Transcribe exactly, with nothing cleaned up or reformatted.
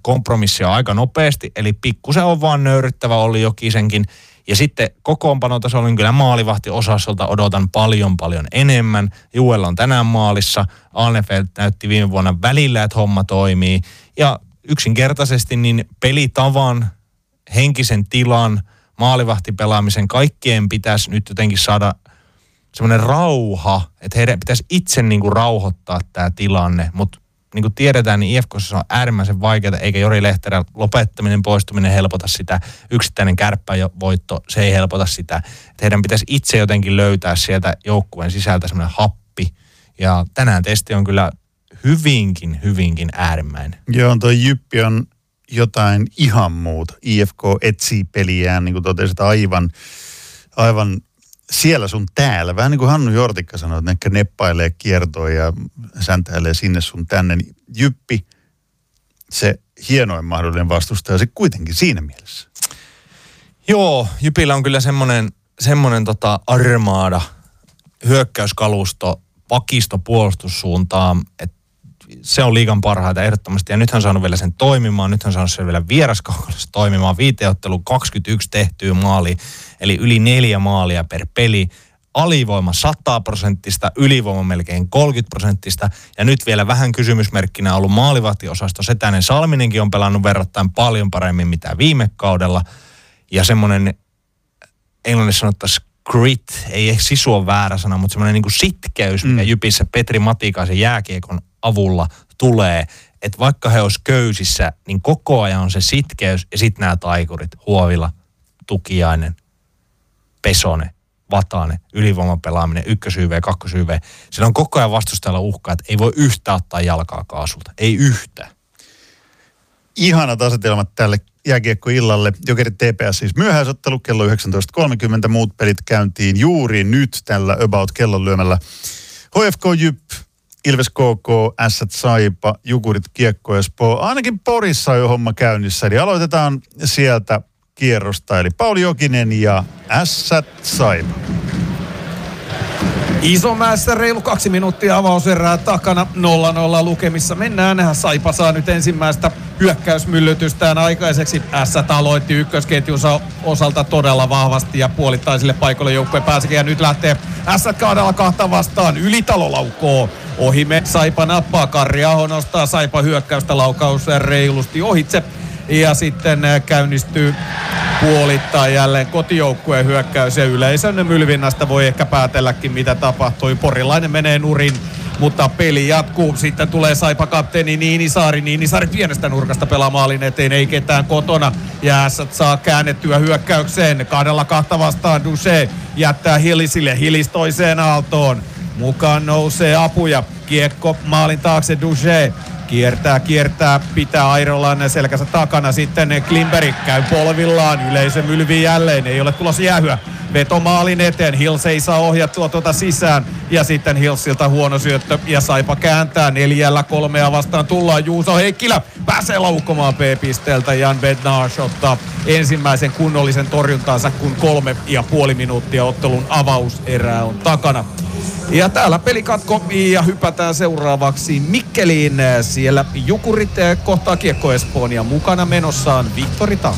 kompromissia aika nopeasti, eli pikkusen on vaan nöyryttävä Olli Jokisenkin. Ja sitten kokoonpanotasolla niin kyllä maalivahtiosastolta odotan paljon paljon enemmän. Juuella on tänään maalissa, Alnefelt näytti viime vuonna välillä, että homma toimii. Ja yksinkertaisesti niin pelitavan, henkisen tilan, maalivahtipelaamisen, kaikkien pitäisi nyt jotenkin saada semmoinen rauha, että heidän pitäisi itse niin kuin rauhoittaa tämä tilanne, mutta niin kuin tiedetään, niin I F K:ssa se on äärimmäisen vaikeaa, eikä Jori Lehterän lopettaminen, poistuminen helpota sitä. Yksittäinen kärppävoitto, se ei helpota sitä. Että heidän pitäisi itse jotenkin löytää sieltä joukkueen sisältä semmoinen happi. Ja tänään testi on kyllä hyvinkin, hyvinkin äärimmäinen. Joo, toi Jyppi on jotain ihan muuta. I F K etsii peliään, niin kuin totesit, aivan, aivan siellä sun täällä. Vähän niin kuin Hannu Jortikka sanoi, että ne neppailee kiertoa ja säntäilee sinne sun tänne. Niin Jyppi, se hienoin mahdollinen vastustaja, se kuitenkin siinä mielessä. Joo, Jypillä on kyllä semmoinen, semmoinen tota armaada, hyökkäyskalusto, pakisto puolustussuuntaan, että se on liigan parhaita ehdottomasti. Ja nythän on saanut vielä sen toimimaan, nythän on saanut sen vielä vieraskaukossa toimimaan. Viiteottelu kaksikymmentäyksi tehtyä maali, eli yli neljä maalia per peli. Alivoima sata prosenttista, ylivoima melkein kolmekymmentä prosenttista. Ja nyt vielä vähän kysymysmerkkinä ollut maalivahtiosasto. Setänen Salminenkin on pelannut verrattain paljon paremmin mitä viime kaudella. Ja semmoinen, englannissa sanottaisiin grit, ei sisu ole väärä sana, mutta semmoinen niin kuin sitkeys, mikä mm. Jypissä Petri Matikaisen jääkiekon avulla tulee, että vaikka he olisi köysissä, niin koko ajan on se sitkeys ja sitten nämä taikurit, Huovila, Tukiainen, Pesonen, Vatanen, ylivoiman pelaaminen, ykkös-Y V, kakkos-Y V. Siellä on koko ajan vastustajalla uhkaa, että ei voi yhtään ottaa jalkaa kaasulta, ei yhtään. Ihanat asetelmat tälle jääkiekkoillalle. Jokerit T P S siis myöhäisottelu kello yhdeksäntoista kolmekymmentä, muut pelit käyntiin juuri nyt tällä about kellonlyömällä. H F K Jyp, Ilves K K, Ässät Saipa, Jukurit Kiekko Espoo. Ainakin Porissa on jo homma käynnissä. Eli aloitetaan sieltä kierrosta. Eli Pauli Jokinen ja Ässät Saipa. Isomäessä reilu kaksi minuuttia avauserää takana. nolla nolla lukemissa mennään. Saipa saa nyt ensimmäistä hyökkäysmyllytystään aikaiseksi. Ässät aloitti ykkösketjunsa osalta todella vahvasti ja puolittaisille paikoille joukkue pääsikin. Ja nyt lähtee Ässät kahdella kahta vastaan. Ylitalo laukoo. Ohime Saipa nappaa. Karri Aho nostaa Saipa hyökkäystä, laukaus reilusti ohitse. Ja sitten käynnistyy puolittain jälleen kotijoukkueen hyökkäys ja yleisön mylvinnästä voi ehkä päätelläkin mitä tapahtui. Porilainen menee nurin, mutta peli jatkuu. Sitten tulee Saipa kapteeni Niinisaari. Niinisaari pienestä nurkasta pelaa maalin eteen, ei ketään kotona. Ja Ässät saa käännettyä hyökkäykseen. Kahdella kahta vastaan Duche jättää Hillisille. Hillis toiseen aaltoon. Mukaan nousee apuja. Kiekko maalin taakse Duche. Kiertää, kiertää, pitää Airolan selkänsä takana. Sitten Klimberg käy polvillaan. Yleisö mylvii jälleen. Ei ole tulossa jäähyä. Veto maalin eteen. Hills ei saa ohjattua tuota sisään. Ja sitten Hillsiltä huono syöttö. Ja Saipa kääntää. Neljällä kolmea vastaan tullaan. Juuso Heikkilä pääsee laukomaan B-pisteeltä. Jan Bednarz ottaa ensimmäisen kunnollisen torjuntaansa, kun kolme ja puoli minuuttia ottelun avauserää on takana. Ja täällä pelikatko ja hypätään seuraavaksi Mikkeliin. Siellä Jukurit kohtaa Kiekko Espoon ja mukana menossaan Viktori Tank.